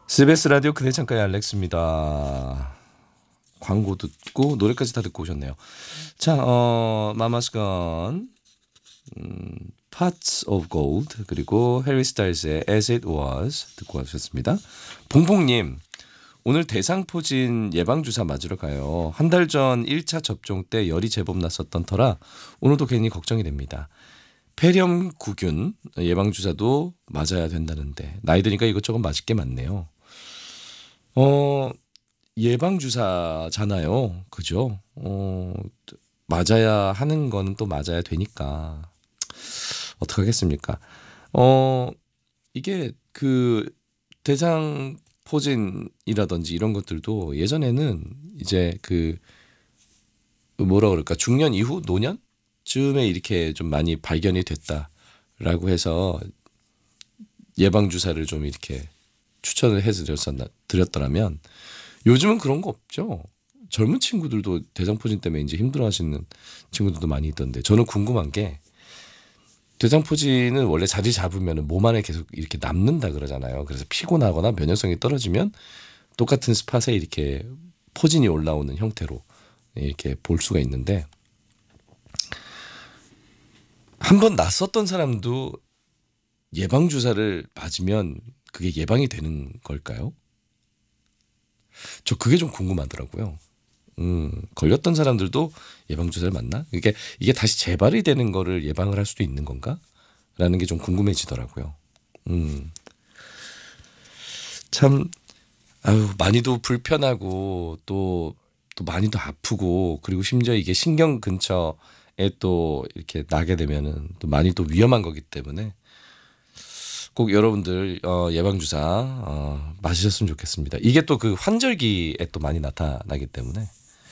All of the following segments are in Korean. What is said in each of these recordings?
CBS 라디오 그대 창가의 알렉스입니다. 광고 듣고 노래까지 다 듣고 오셨네요. 자, 마마스건, Parts of Gold 그리고 해리 스타일스의 As It Was 듣고 오셨습니다. 봉봉님, 오늘 대상포진 예방주사 맞으러 가요. 한 달 전 1차 접종 때 열이 제법 났었던 터라 오늘도 괜히 걱정이 됩니다. 폐렴구균 예방주사도 맞아야 된다는데 나이 드니까 이것저것 맞을 게 많네요. 어, 예방주사잖아요. 그죠? 맞아야 하는 거는 또 맞아야 되니까. 어떡하겠습니까? 어, 이게 그 대상포진이라든지 이런 것들도 예전에는 이제 그 뭐라 그럴까? 중년 이후 노년쯤에 이렇게 좀 많이 발견이 됐다라고 해서 예방주사를 좀 이렇게 추천을 해서 드렸더라면 요즘은 그런 거 없죠. 젊은 친구들도 대상포진 때문에 이제 힘들어하시는 친구들도 많이 있던데 저는 궁금한 게 대상포진은 원래 자리 잡으면 몸 안에 계속 이렇게 남는다 그러잖아요. 그래서 피곤하거나 면역성이 떨어지면 똑같은 스팟에 이렇게 포진이 올라오는 형태로 이렇게 볼 수가 있는데 한 번 났었던 사람도 예방주사를 맞으면 그게 예방이 되는 걸까요? 저 그게 좀 궁금하더라고요. 걸렸던 사람들도 예방주사를 맞나? 이게 다시 재발이 되는 거를 예방을 할 수도 있는 건가? 라는 게 좀 궁금해지더라고요. 음, 참, 아유, 많이도 불편하고 또 많이도 아프고 그리고 심지어 이게 신경 근처에 또 이렇게 나게 되면은 또 많이 또 위험한 거기 때문에 꼭 여러분들 예방주사 맞으셨으면 좋겠습니다. 이게 또 그 환절기에 또 많이 나타나기 때문에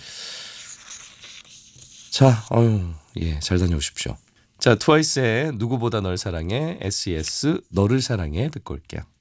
자, 예, 잘 다녀오십시오. 자, 트와이스의 누구보다 널 사랑해, SES 너를 사랑해 듣고 올게요.